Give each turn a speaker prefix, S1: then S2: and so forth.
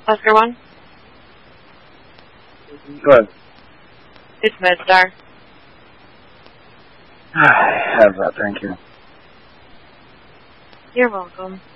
S1: Oscar 1?
S2: Good.
S1: It's MedStar.
S2: I have that, thank you.
S1: You're welcome.